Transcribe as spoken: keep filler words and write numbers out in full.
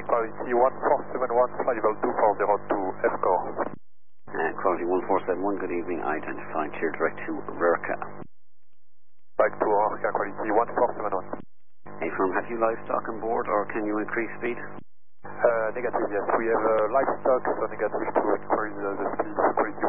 quality one four seven one, flight level two four zero two, F-core. Uh, quality one four seven one, good evening, identifying clear direct to Rurka. Back to Rurka, quality one four seven one. Affirm, have you livestock on board or can you increase speed? Uh, negative, yes. We have uh, livestock, so negative to increase uh, the speed, quality